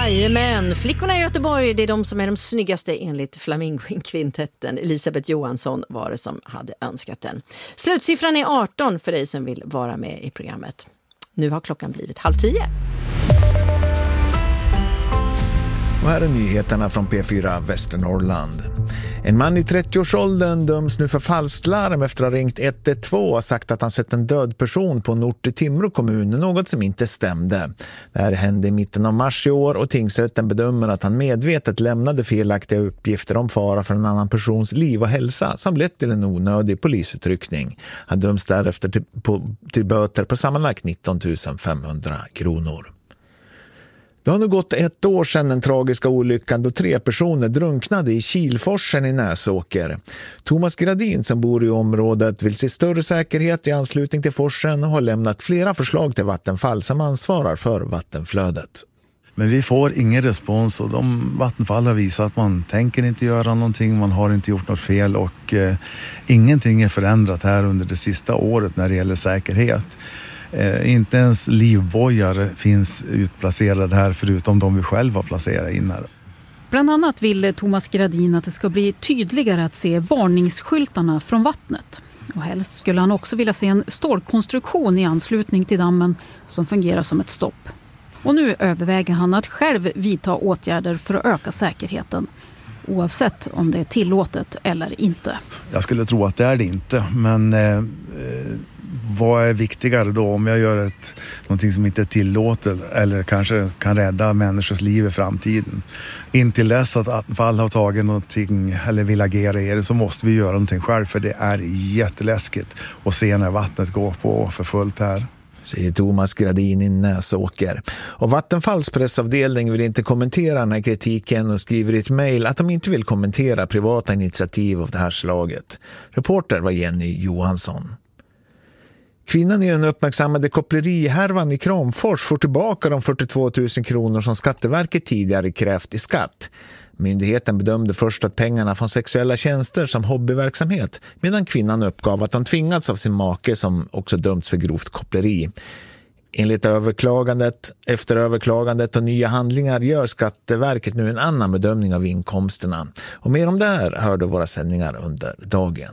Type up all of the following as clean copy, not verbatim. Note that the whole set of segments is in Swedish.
Jajamän, flickorna i Göteborg, det är de som är de snyggaste enligt Flamingo-kvintetten. Elisabeth Johansson var det som hade önskat den. Slutsiffran är 18 för dig som vill vara med i programmet. Nu har klockan blivit 9:30. Och här är nyheterna från P4 Västernorrland. En man i 30-årsåldern döms nu för falsklarm efter att ha ringt 112 och sagt att han sett en död person på en ort i Timrå kommun, något som inte stämde. Det här hände i mitten av mars i år och tingsrätten bedömer att han medvetet lämnade felaktiga uppgifter om fara för en annan persons liv och hälsa som lett till en onödig polisutryckning. Han döms därefter till böter på sammanlagt 19 500 kronor. Det har nu gått 1 år sedan den tragiska olyckan då 3 personer drunknade i Kilforsen i Näsåker. Thomas Gradin som bor i området vill se större säkerhet i anslutning till forsen och har lämnat flera förslag till Vattenfall som ansvarar för vattenflödet. Men vi får ingen respons och Vattenfall har visat att man tänker inte göra någonting, man har inte gjort något fel och ingenting är förändrat här under det sista året när det gäller säkerhet. Inte ens livbojar finns utplacerade här förutom de vi själva har placerat in här. Bland annat vill Thomas Gradin att det ska bli tydligare att se varningsskyltarna från vattnet. Och helst skulle han också vilja se en stålkonstruktion i anslutning till dammen som fungerar som ett stopp. Och nu överväger han att själv vidta åtgärder för att öka säkerheten, oavsett om det är tillåtet eller inte. Jag skulle tro att det är det inte, men vad är viktigare då om jag gör någonting som inte är tillåtet eller kanske kan rädda människors liv i framtiden? Intill dess att Vattenfall har tagit någonting eller vill agera i det så måste vi göra någonting själv, för det är jätteläskigt att se när vattnet går på för fullt här. Säger Thomas Gradin i Näsåker. Och Vattenfalls pressavdelning vill inte kommentera den här kritiken och skriver i ett mejl att de inte vill kommentera privata initiativ av det här slaget. Reporter var Jenny Johansson. Kvinnan i den uppmärksammade kopplerihärvan i Kramfors får tillbaka de 42 000 kronor som Skatteverket tidigare krävt i skatt. Myndigheten bedömde först att pengarna från sexuella tjänster som hobbyverksamhet, medan kvinnan uppgav att han tvingats av sin make som också dömts för grovt koppleri. Enligt efter överklagandet och nya handlingar gör Skatteverket nu en annan bedömning av inkomsterna. Och mer om det här hör du våra sändningar under dagen.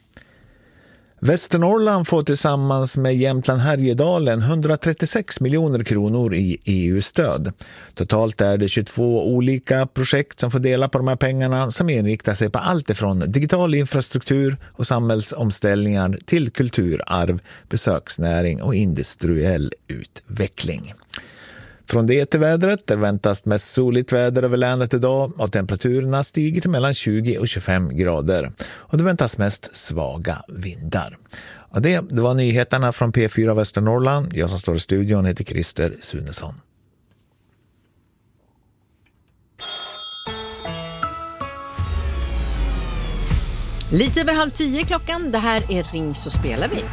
Västernorrland får tillsammans med Jämtland Härjedalen 136 miljoner kronor i EU-stöd. Totalt är det 22 olika projekt som får dela på de här pengarna som inriktar sig på allt ifrån digital infrastruktur och samhällsomställningar till kulturarv, besöksnäring och industriell utveckling. Från det till vädret, där väntas mest soligt väder över länet idag och temperaturerna stiger till mellan 20 och 25 grader. Och det väntas mest svaga vindar. Och det var nyheterna från P4 Västernorrland. Jag som står i studion heter Christer Sunesson. Lite över 9:30 klockan, det här är Ring så spelar vi.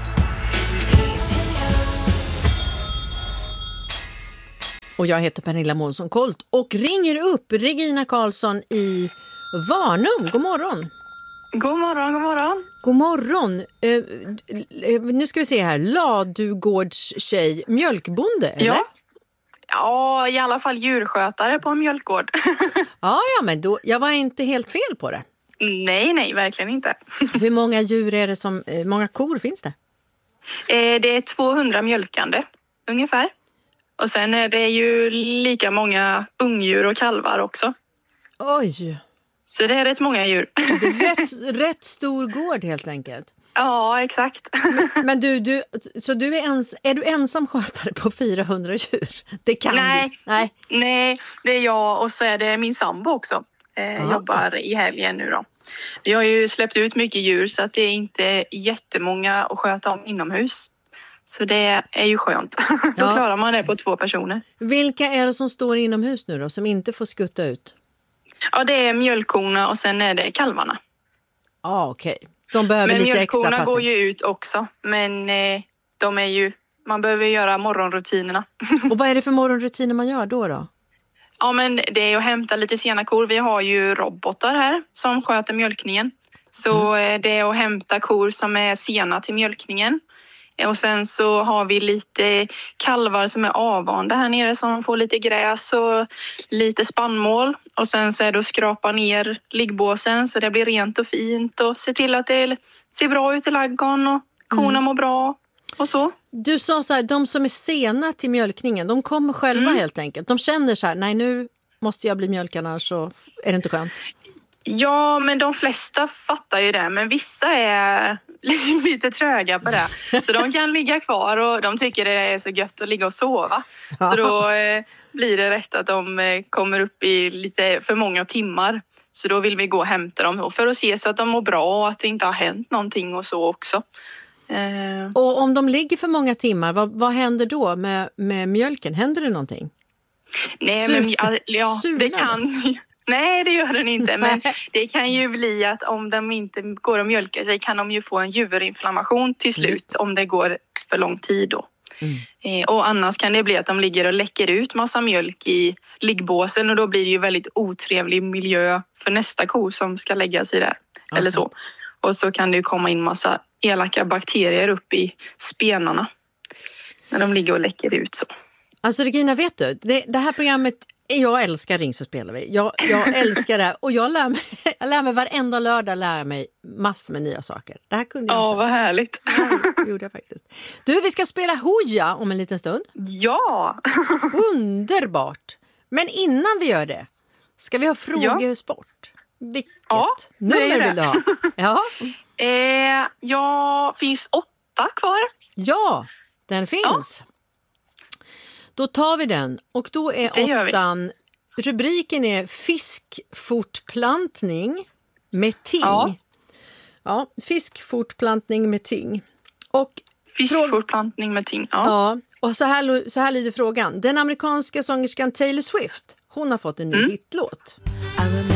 Och jag heter Pernilla Månsson-Kolt och ringer upp Regina Karlsson i Varnum. God morgon. God morgon, god morgon. God morgon. Nu ska vi se här. Ladugårdstjej, mjölkbonde, eller? Ja, i alla fall djurskötare på en mjölkgård. Ja, men då, jag var inte helt fel på det. Nej, verkligen inte. Hur många djur är det många kor finns det? Det är 200 mjölkande, ungefär. Och sen är det ju lika många ungdjur och kalvar också. Oj! Så det är rätt många djur. Det är rätt stor gård helt enkelt. Ja, exakt. Men så är du ensam skötare på 400 djur? Det kan Nej. du? Nej, det är jag och så är det min sambo också. Jobbar i helgen nu då. Vi har ju släppt ut mycket djur så att det är inte jättemånga att sköta om inomhus. Så det är ju skönt. Då klarar man det på 2 personer. Vilka är det som står inomhus nu då, som inte får skutta ut? Ja, det är mjölkkorna och sen är det kalvarna. Ja, okej. De behöver lite extra passning. Men mjölkkorna går ju ut också. Men man behöver göra morgonrutinerna. Och vad är det för morgonrutiner man gör då? Ja, men det är att hämta lite sena kor. Vi har ju robotar här som sköter mjölkningen. Så det är att hämta kor som är sena till mjölkningen. Och sen så har vi lite kalvar som är avvanda här nere som får lite gräs och lite spannmål. Och sen så är det att skrapa ner liggbåsen så det blir rent och fint och se till att det ser bra ut i ladugården och korna mår bra och så. Du sa så här, de som är sena till mjölkningen, de kommer själva helt enkelt. De känner så här, nej nu måste jag bli mjölkad annars så är det inte skönt. Ja, men de flesta fattar ju det. Men vissa är lite tröga på det. Så de kan ligga kvar och de tycker det är så gött att ligga och sova. Så då blir det rätt att de kommer upp i lite för många timmar. Så då vill vi gå och hämta dem för att se så att de mår bra och att det inte har hänt någonting och så också. Och om de ligger för många timmar, vad händer då med mjölken? Händer det någonting? Nej, men det kan... Nej, det gör den inte. Men det kan ju bli att om de inte går och mjölkar sig kan de ju få en juverinflammation till slut om det går för lång tid då. Och annars kan det bli att de ligger och läcker ut massa mjölk i liggbåsen och då blir det ju väldigt otrevlig miljö för nästa ko som ska lägga sig där. Okay. Eller så. Och så kan det ju komma in massa elaka bakterier upp i spenarna när de ligger och läcker ut så. Alltså Regina, vet du, det här programmet, jag älskar Ring så spelar vi. Jag älskar det och jag lär mig varenda lördag lär mig massor med nya saker. Det här kunde jag inte. Vad härligt. Ja, det gjorde jag faktiskt. Du, vi ska spela Hooja om en liten stund. Ja! Underbart! Men innan vi gör det ska vi ha frågesport. Vilket nummer vill du ha? Ja. Finns 8 kvar? Ja, den finns. Då tar vi den och då är 8:an, rubriken är fiskfortplantning med ting. Ja, fiskfortplantning med ting. Och fiskfortplantning med ting, Ja, och så här lyder frågan. Den amerikanska sångerskan Taylor Swift, hon har fått en ny hitlåt.